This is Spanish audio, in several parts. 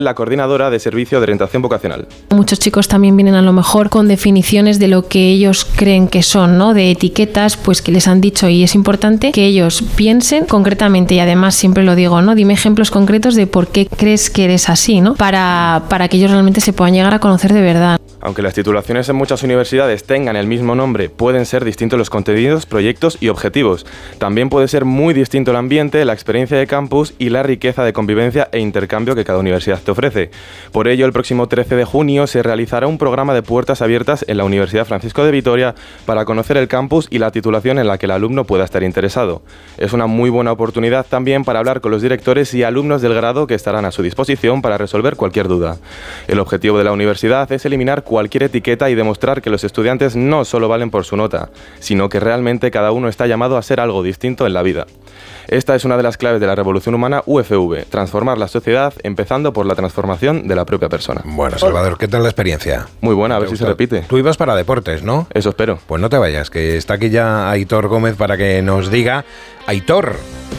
la coordinadora de servicio de orientación vocacional. Muchos chicos también vienen a lo mejor con definiciones de lo que ellos creen que son, ¿no? De etiquetas, pues que les han dicho, y es importante que ellos piensen concretamente, y además siempre lo digo, ¿no? Dime ejemplos concretos de por qué crees que eres así, ¿no? Para que ellos realmente se puedan llegar a conocer de verdad. Aunque las titulaciones en muchas universidades tengan el mismo nombre, pueden ser distintos los contenidos, proyectos y objetivos. También puede ser muy distinto el ambiente, la experiencia de campus y la riqueza de convivencia e intercambio que cada universidad te ofrece. Por ello, el próximo 13 de junio se realizará un programa de puertas abiertas en la Universidad Francisco de Vitoria para conocer el campus y la titulación en la que el alumno pueda estar interesado. Es una muy buena oportunidad también para hablar con los directores y alumnos del grado que estarán a su disposición para resolver cualquier duda. El objetivo de la universidad es eliminar cualquier etiqueta y demostrar que los estudiantes no solo valen por su nota, sino que realmente cada uno está llamado a ser algo distinto en la vida. Esta es una de las claves de la revolución humana UFV, transformar la sociedad empezando por la transformación de la propia persona. Bueno, Salvador, ¿qué tal la experiencia? Muy buena, a ver si se repite. Tú ibas para deportes, ¿no? Eso espero. Pues no te vayas, que está aquí ya Aitor Gómez para que nos diga. Aitor,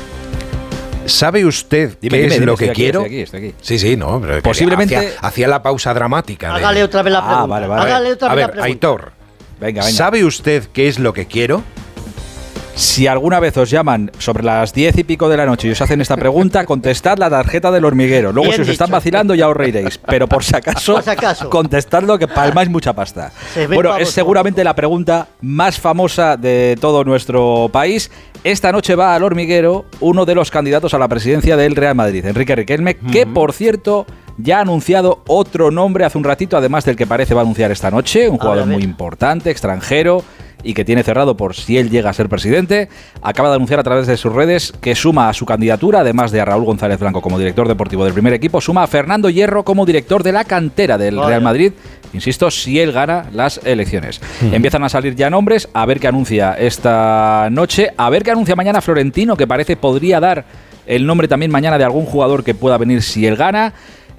¿sabe usted qué es lo que quiero? Estoy aquí. Sí, no, pero posiblemente hacía la pausa dramática. Hágale otra vez la pregunta. Vale. Hágale otra vez la A ver, pregunta. Aitor, Venga. ¿sabe usted qué es lo que quiero? Si alguna vez os llaman sobre las 10 y pico de la noche y os hacen esta pregunta, contestad la tarjeta del hormiguero. Luego, Bien si os están dicho. vacilando, ya os reiréis. Pero por si acaso, contestadlo, que palmáis mucha pasta. Bueno, es seguramente la pregunta más famosa de todo nuestro país. Esta noche va al hormiguero uno de los candidatos a la presidencia del Real Madrid, Enrique Riquelme, que, por cierto, ya ha anunciado otro nombre hace un ratito, además del que parece va a anunciar esta noche, un jugador muy importante, extranjero, y que tiene cerrado por si él llega a ser presidente. Acaba de anunciar a través de sus redes que suma a su candidatura, además de a Raúl González Blanco como director deportivo del primer equipo, suma a Fernando Hierro como director de la cantera del Real Madrid, insisto, si él gana las elecciones. Empiezan a salir ya nombres, a ver qué anuncia esta noche, a ver qué anuncia mañana Florentino, que parece podría dar el nombre también mañana de algún jugador que pueda venir si él gana.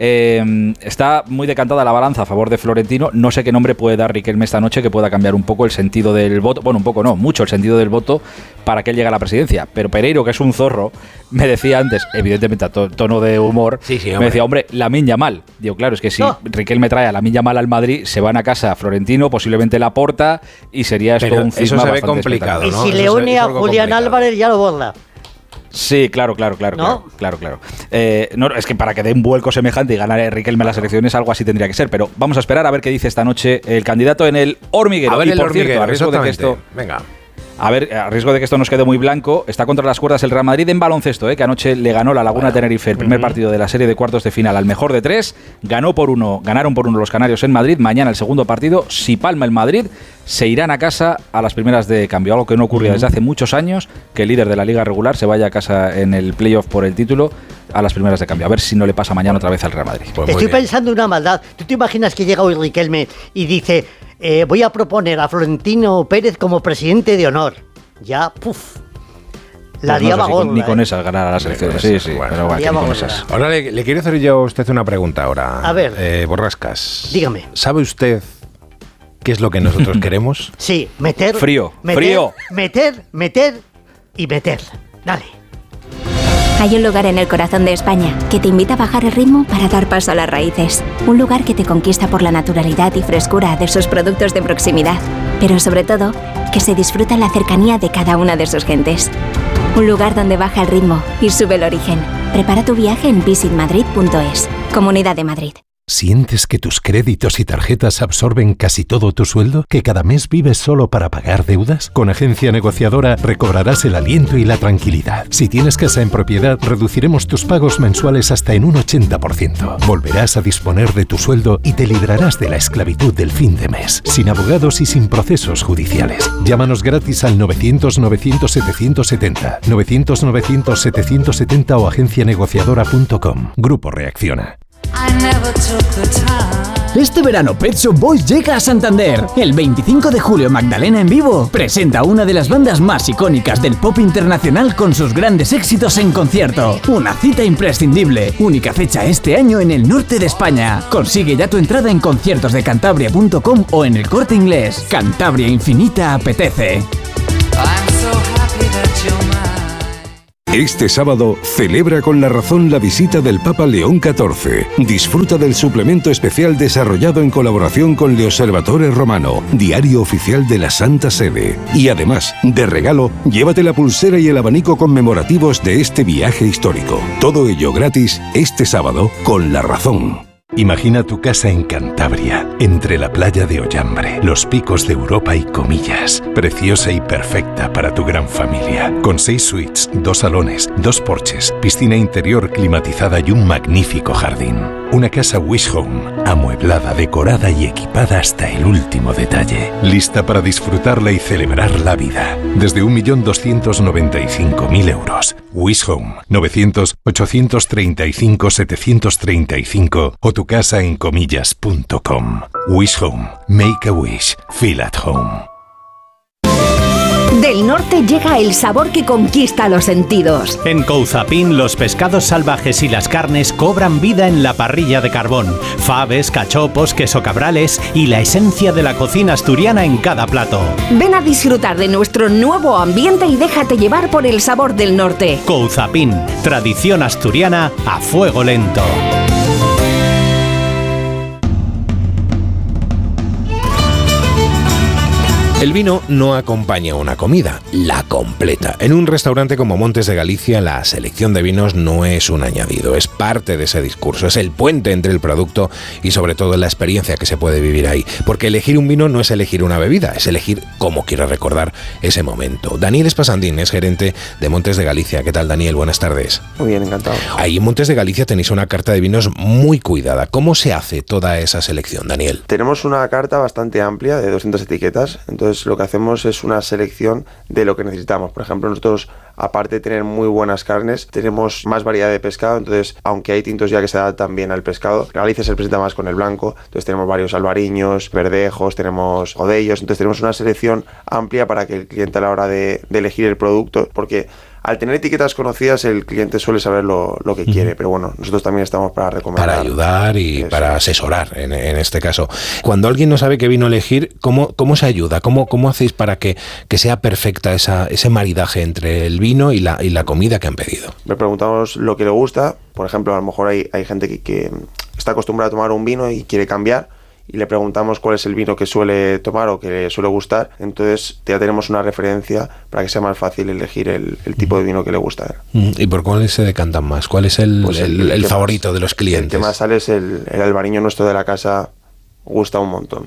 Está muy decantada la balanza a favor de Florentino. No sé qué nombre puede dar Riquelme esta noche que pueda cambiar un poco el sentido del voto. Bueno, un poco no, mucho el sentido del voto para que él llegue a la presidencia. Pero Pereiro, que es un zorro, me decía antes, evidentemente a tono de humor, me decía, hombre, Lamine Yamal. Digo, claro, es que si Riquelme trae a Lamine Yamal al Madrid, se van a casa Florentino, posiblemente Laporta, y sería esto un cisma. Eso se ve bastante complicado, ¿no? Y si le une a Julián Álvarez, ya lo borra. Sí, claro. ¿No? Claro. No, es que para que dé un vuelco semejante y ganar Riquelme las elecciones, algo así tendría que ser. Pero vamos a esperar a ver qué dice esta noche el candidato en el hormiguero. A ver, y por cierto, a riesgo de que esto... Venga. A ver, a riesgo de que esto nos quede muy blanco, está contra las cuerdas el Real Madrid en baloncesto, que anoche le ganó la Laguna Tenerife el primer partido de la serie de cuartos de final al mejor de tres, ganaron por uno los canarios en Madrid. Mañana el segundo partido, si palma el Madrid, se irán a casa a las primeras de cambio, algo que no ocurría desde hace muchos años, que el líder de la liga regular se vaya a casa en el playoff por el título a las primeras de cambio. A ver si no le pasa mañana otra vez al Real Madrid. Pues estoy pensando una maldad. ¿Tú te imaginas que llega hoy Riquelme y dice, voy a proponer a Florentino Pérez como presidente de honor? Ya, puf. La liaba gorda. Ni con esas ganar a las elecciones. Sí, bueno, pero bueno, con esas. Ahora le quiero hacer yo a usted una pregunta ahora. A ver. Borrascas. Dígame. ¿Sabe usted qué es lo que nosotros queremos? Sí, meter. Frío. Meter y meter. Dale. Hay un lugar en el corazón de España que te invita a bajar el ritmo para dar paso a las raíces. Un lugar que te conquista por la naturalidad y frescura de sus productos de proximidad. Pero sobre todo, que se disfruta en la cercanía de cada una de sus gentes. Un lugar donde baja el ritmo y sube el origen. Prepara tu viaje en visitmadrid.es. Comunidad de Madrid. ¿Sientes que tus créditos y tarjetas absorben casi todo tu sueldo? ¿Que cada mes vives solo para pagar deudas? Con Agencia Negociadora recobrarás el aliento y la tranquilidad. Si tienes casa en propiedad, reduciremos tus pagos mensuales hasta en un 80%. Volverás a disponer de tu sueldo y te librarás de la esclavitud del fin de mes, sin abogados y sin procesos judiciales. Llámanos gratis al 900-900-770, 900-900-770 o agencianegociadora.com. Grupo Reacciona. Este verano Pet Shop Boys llega a Santander. El 25 de julio Magdalena en vivo presenta una de las bandas más icónicas del pop internacional con sus grandes éxitos en concierto. Una cita imprescindible, única fecha este año en el norte de España. Consigue ya tu entrada en conciertosdecantabria.com o en El Corte Inglés. Cantabria Infinita apetece. Este sábado celebra con La Razón la visita del Papa León XIV. Disfruta del suplemento especial desarrollado en colaboración con Le Osservatore Romano, diario oficial de la Santa Sede. Y además, de regalo, llévate la pulsera y el abanico conmemorativos de este viaje histórico. Todo ello gratis este sábado con La Razón. Imagina tu casa en Cantabria, entre la playa de Ollambre, los picos de Europa y Comillas. Preciosa y perfecta para tu gran familia. Con 6 suites, 2 salones, 2 porches, piscina interior climatizada y un magnífico jardín. Una casa Wish Home, amueblada, decorada y equipada hasta el último detalle. Lista para disfrutarla y celebrar la vida. Desde 1.295.000 euros. Wish Home, 900-835-735 o tu casa en comillas.com. Wish Home. Make a wish. Feel at home. Del norte llega el sabor que conquista los sentidos. En Couzapin, los pescados salvajes y las carnes cobran vida en la parrilla de carbón. Faves, cachopos, queso cabrales y la esencia de la cocina asturiana en cada plato. Ven a disfrutar de nuestro nuevo ambiente y déjate llevar por el sabor del norte. Couzapin, tradición asturiana a fuego lento. El vino no acompaña una comida, la completa. En un restaurante como Montes de Galicia, la selección de vinos no es un añadido, es parte de ese discurso, es el puente entre el producto y sobre todo la experiencia que se puede vivir ahí. Porque elegir un vino no es elegir una bebida, es elegir cómo quiero recordar ese momento. Daniel Espasandín es gerente de Montes de Galicia. ¿Qué tal, Daniel? Buenas tardes. Muy bien, encantado. Ahí en Montes de Galicia tenéis una carta de vinos muy cuidada. ¿Cómo se hace toda esa selección, Daniel? Tenemos una carta bastante amplia de 200 etiquetas, entonces lo que hacemos es una selección de lo que necesitamos. Por ejemplo, nosotros, aparte de tener muy buenas carnes, tenemos más variedad de pescado, entonces, aunque hay tintos ya que se adaptan bien al pescado, Galicia se presenta más con el blanco, entonces tenemos varios albariños, verdejos, tenemos godellos, entonces tenemos una selección amplia para que el cliente a la hora de elegir el producto, porque al tener etiquetas conocidas el cliente suele saber lo que quiere, pero bueno, nosotros también estamos para recomendar. Para ayudar y para asesorar en este caso. Cuando alguien no sabe qué vino elegir, ¿cómo se ayuda? ¿Cómo hacéis para que sea perfecta ese maridaje entre el vino y la comida que han pedido? Le preguntamos lo que le gusta, por ejemplo, a lo mejor hay gente que está acostumbrada a tomar un vino y quiere cambiar, y le preguntamos cuál es el vino que suele tomar o que le suele gustar, entonces ya tenemos una referencia para que sea más fácil elegir el tipo de vino que le gusta. ¿Y por cuál se decantan más? ¿Cuál es el favorito de los clientes? El que más sale es el albariño nuestro de la casa. Gusta un montón.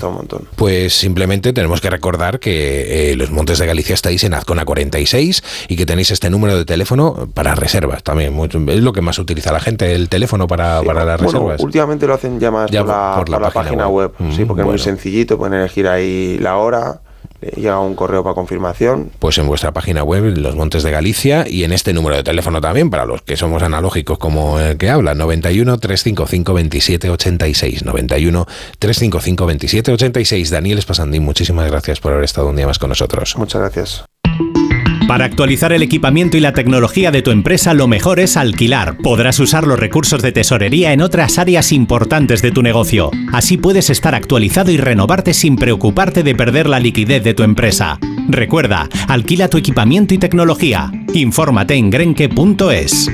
Pues simplemente tenemos que recordar que los Montes de Galicia estáis en Azcona 46 y que tenéis este número de teléfono para reservas también. Es lo que más utiliza la gente, el teléfono para las reservas. Últimamente lo hacen ya más por la página web. Sí, porque es muy sencillito, pueden elegir ahí la hora. Llega un correo para confirmación. Pues en vuestra página web, Los Montes de Galicia, y en este número de teléfono también, para los que somos analógicos como el que habla, 91 355 27 86, 91 355 27 86. Daniel Espasandín, muchísimas gracias por haber estado un día más con nosotros. Muchas gracias. Para actualizar el equipamiento y la tecnología de tu empresa, lo mejor es alquilar. Podrás usar los recursos de tesorería en otras áreas importantes de tu negocio. Así puedes estar actualizado y renovarte sin preocuparte de perder la liquidez de tu empresa. Recuerda, alquila tu equipamiento y tecnología. Infórmate en grenke.es.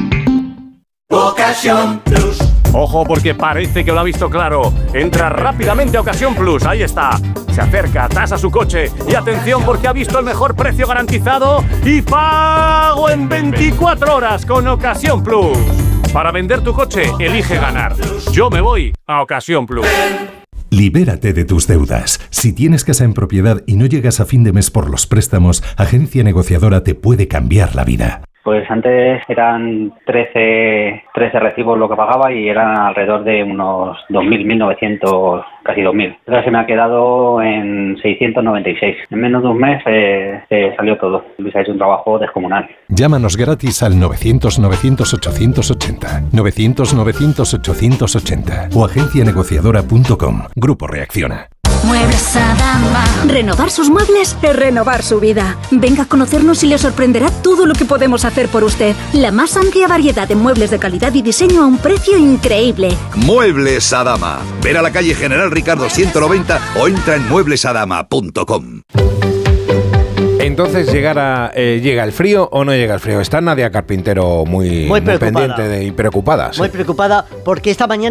Ocasión Plus. Ojo, porque parece que lo ha visto claro. Entra rápidamente a Ocasión Plus, ahí está. Se acerca, tasa su coche y atención porque ha visto el mejor precio garantizado y pago en 24 horas con Ocasión Plus. Para vender tu coche, elige ganar. Yo me voy a Ocasión Plus. Libérate de tus deudas. Si tienes casa en propiedad y no llegas a fin de mes por los préstamos, Agencia Negociadora te puede cambiar la vida. Pues antes eran 13 recibos lo que pagaba y eran alrededor de unos 2.000, 1.900, casi 2.000. Ahora se me ha quedado en 696. En menos de un mes se salió todo. Luis ha hecho un trabajo descomunal. Llámanos gratis al 900-900-880, 900-900-880 o agencianegociadora.com. Grupo Reacciona. Muebles Adama. Renovar sus muebles es renovar su vida. Venga a conocernos y le sorprenderá todo lo que podemos hacer por usted. La más amplia variedad de muebles de calidad y diseño a un precio increíble. Muebles Adama. Ven a la calle General Ricardo 190 o entra en mueblesadama.com. Entonces, ¿llega el frío o no llega el frío? Está Nadia Carpintero muy pendiente y preocupada. Muy preocupada porque esta mañana